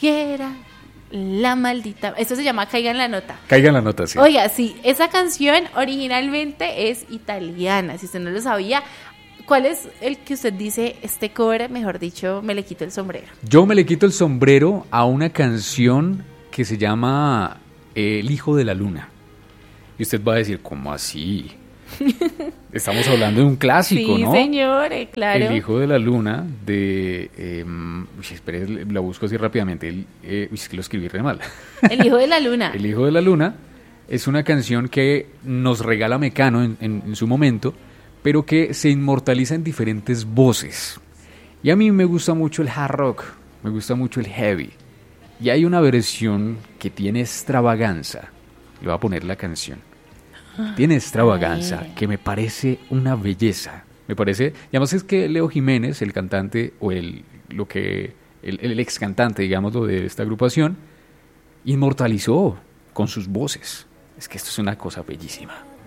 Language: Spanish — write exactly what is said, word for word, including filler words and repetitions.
dijera la maldita... Esto se llama Caiga en la nota. Caiga en la nota, sí. Oiga, sí, esa canción originalmente es italiana, si usted no lo sabía. ¿Cuál es el que usted dice, este cover, mejor dicho, me le quito el sombrero? Yo me le quito el sombrero a una canción que se llama El Hijo de la Luna. Y usted va a decir, ¿cómo así? Estamos hablando de un clásico, sí, ¿no? Sí, señor, eh, claro. El Hijo de la Luna, de... Eh, uy, espere, la busco así rápidamente. El, eh, uy, es que lo escribí re mal. El Hijo de la Luna. El Hijo de la Luna es una canción que nos regala Mecano en, en, en su momento, pero que se inmortaliza en diferentes voces. Y a mí me gusta mucho el hard rock, me gusta mucho el heavy. Y hay una versión que tiene extravaganza. Le voy a poner la canción. Tiene extravaganza, que me parece una belleza. Me parece, y además es que Leo Jiménez, el cantante, o el, lo que, el, el ex cantante, digámoslo, de esta agrupación, inmortalizó con sus voces. Es que esto es una cosa bellísima.